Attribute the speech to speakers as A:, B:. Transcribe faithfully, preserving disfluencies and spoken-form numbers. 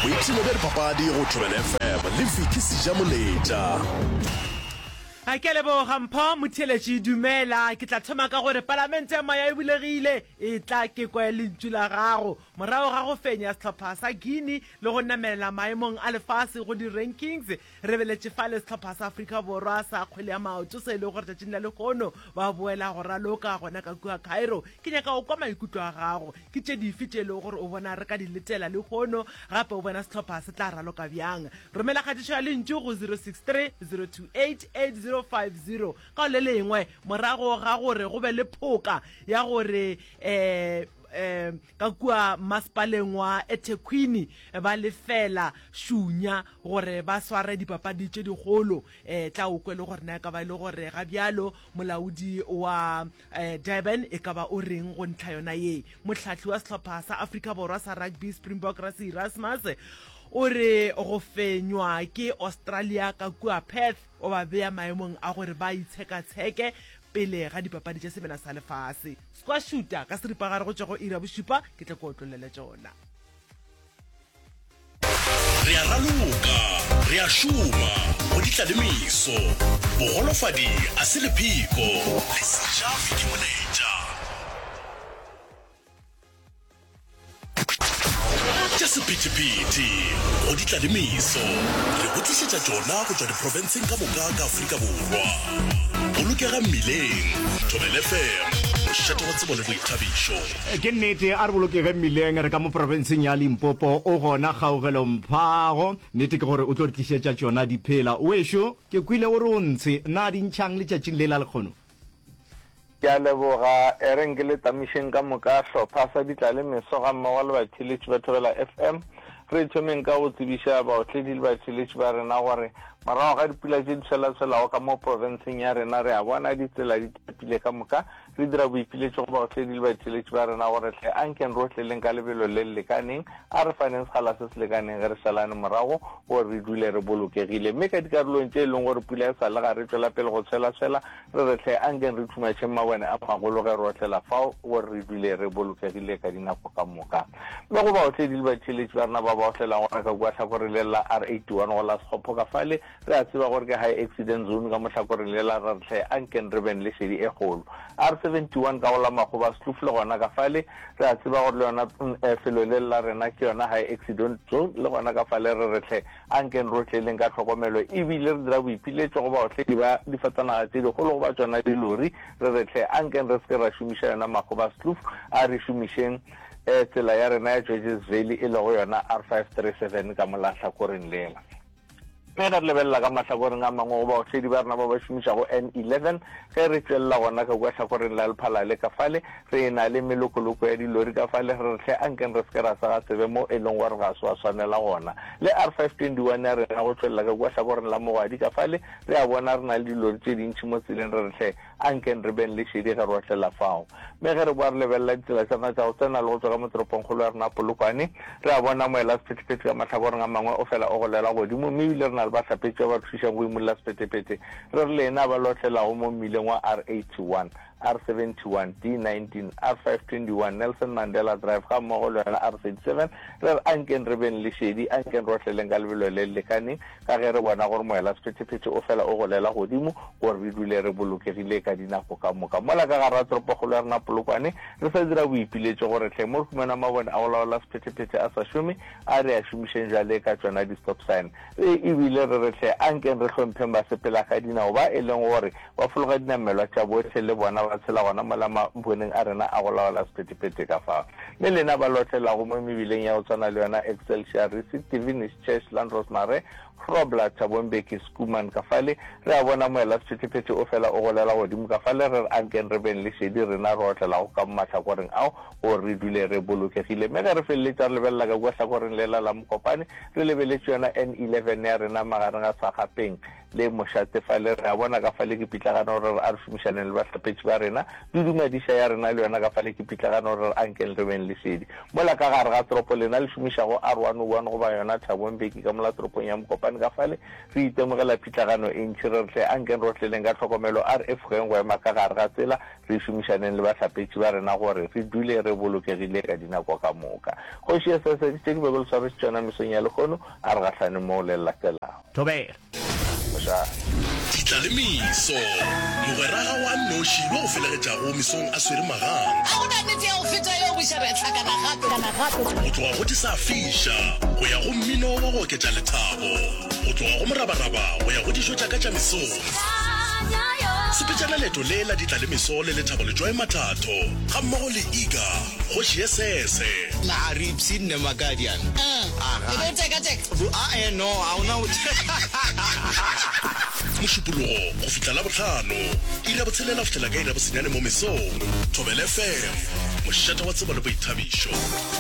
A: boipsene bja dipapadi go Thobela F M le Vicky Sejamoleta.
B: Ha ke leboga mpho motheletši dumela ke tla thoma ka gore palamente ya maya e bulegile e tla ke kwa lentswe la gago morago ga go fenya setlhopha sa Guinea le go namelela maemong a lefase go di rankings re beletše fa le setlhopha sa Afrika Borwa sa kgwele ya maoto se e le gore tšatšing la lekgono ba boela go raloka gona ka kua Cairo ke nyaka go kwa maikutlo a gago ke tše dife tše e le gore o bona re ka di letela lekgono gape o bona setlhopha se tla raloka bjang romela kgatišo ya lentšu go zero six three zero two eight eight zero five zero ka le lengwe morago ga gore go be le phoka ya gore eh eh ka kua masepaleng wa eThekwini ba lefela shunya gore ba sware dipapadi tše digolo eh tla o kwele gore na ka ba le gore ga bjalo molaodi wa Durban e ka ba o reng go ntla yona ye motlhatli wa setlhopha sa Afrika Borwa sa rugby Springbok Rassie Erasmus o re go fenywa ke Australia ka kua Perth o ba bea maemong a gore ba itsheka-tsheke pele ga dipapadi tša semena sa lefase skwa shuta ka seripagare go tšwa go ira bošupa ke tle ko otlolele tšona
A: re a raloka re a šoma go ditladimiso bogolofadi a se lephiko le seja Vidimoletša tša sephethephethe go ditladimiso re go tlišetša tšona go tšwa diprovinseng ka moka ka Afrika Borwa bolokega mmileng Thobela F M mošate go tsebo le boithabišo
C: ke nnete a re bolokege mmileng re ka mo provinseng ya Limpopo o gona kgaogelo mphago nnete ke gore o tlo re tlišetša tšona diphela oešo ke kwile o re o ntshe nna dintšhang letšatšing le la lekgono
D: ke a leboga e reng ke le tamišeng ka moka hlopha sa ditlale meso ga mmogo le batheletši ba Thobela F M re thomeng ka go tsebiša baotledi le batheletši ba rena gore morago ga dipula tše di tshela-tshelago ka mo provinseng ya rena re a bona ditsela di tapile ka moka re dira boipiletšo go baotledi le batheletši ba rena gore hle anken rotleleng ka lebelo le le lekaneng a re faneng sekgala se se lekaneng ge re šalane morago gore re dule re bolokegile mme ka dikarolong tše e leng gore pula e sa le ga re tšwela pele go tshela-tshela re re hle anken re thumatšeng mabone a magolo ge re otlela fao gore re dule re bolokegile ka dinako ka moka mme go baotledi le batheletši ba rena ba baotlelang gore ka kua tlhakoreng le la R eighty-one go la sekgopho ka fale re a tseba gore ke high accident zone ka mohlakoreng le la ra hle anken re ben le šedi e kgolo R seventy-one ka go la magoba Sloef le gona ka fale re a tseba gore le yona felo le la rena ke yona high accident zone le gona ka fale re re hle anken rotleleng ka tlhokomelo ebile re dira boipiletšo go baotledi ba difatanaga tše digolo go ba tsona dilori re re hle anken re se ra šomiša yona magoba Sloef a re šomišeng tsela ya rena ya Georges Valley e le go yona R five thirty-seven ka molahlakoreng lela ge re lebelela ka mahlakoreng a mangwe go baotledi ba rena ba ba šomišago N eleven ge re tšwelela gona ka kua hlakoreng la lephalale ka fale re na le melokoloko ya dilori ka fale re hle anken re seke ra sa ga tsebe mo e leng gore ga se wa tshwanela gona le R five twenty-one ya rena go tšwelela ka kua hlakoreng la mogadi ka fale re a bona re na le dilori tše dintšhi mo tseleng re re hle anken re ben le šedi ge re otlela fao mme ge re boa re lebelela ditsela tsana tša go tsena le go tswa ka mo toropongkgolo ya rena Polokwane re a bona moela sephetephete ka mahlakoreng a mangwe o fela o golela godimo mme ebile re na le bahlapetši ba thušang go imolla sephetephete re re le ena ba lotlelago mo mmileng wa R eighty-one R seventy-one D nineteen R five twenty-one Nelson Mandela Drive ga mmogo le yona R thirty-seven re re anken re ben le šedi anken rotleleng ka lebelo le lekaneng ka ge re bona gore moela sephetephete o fela o golela godimo gore re dule re bolokegile ka dinako ka moka mola ka gara toropokgolo ya rena Polokwane re sa dira boipiletšo gore hle mo re fumana mabone a go laola sephetephete a sa šome a re a šomišeng jale ka tsona di-stop sign ebile re re hle anken re hlompheng ba sepela ka dinao ba e leng gore ba fologa dinamelwa tša botlhe le bona ba tshela gona mola maboneng a rena a go laola sephetephete ka fao mme lena ba lotlelago mo mebileng ya go tswana le yona Excelsior Stevenish Church Land Rosemary Grobler Thabo-Mbeki Schoeman ka fale re a bona moela sephetephete o fela o golela godimo ka fale re anken re ben le šedi rena re otlelago ka mahlakoreng ao gore re dule re bolokegile mme ge re feleletša re lebelela ka kua hlakoreng lela la Mokopane re lebeletše yona N eleven ya rena magareng a Sagapeng le mošate fale re a bona ka fale ke pitlagano gore a re šomišaneng le bahlapetši ba rena le dumadiša ya rena le yona ka fale ke pitlagano gore anken re ben le šedi mola ka gare ga toropo lena le šomišago R one oh one goba yona Thabo-Mbeki ka mola toropong ya Mokopane mampane ka fale re itemogela phitlagano e ntšhi re tle a nkeng rotleleng ka tlhokomelo R F go eng go ema ka gare ga tsela re šomišaneng le batlhapetši ba rena gore re dule re bolokegile ka dinako ka moka kgoši e seseditše ke bebole tshwaretse tsona mesong ya lekgono a re gahlane mo le latelago
C: thobela
A: ditlalemiso mogweraga wa noši wo go felegetšago mesong a swere magang go tloga go disa fiša go ya go mmino wa go oketša lethabo go tloga go morabaraba go ya go dijo tša ka tša mesong sepetšana leeto le la ditlalemiso le lethabo le joe mathato ga mmogo le iga kgoši ye sese
E: naaripsinne makadian no auna
A: mošupologo go fihla la bohlano ira botshelela go fihlela ka ira bosenyane mo mesong thobela F M mošata wa tsebo le boithabišo.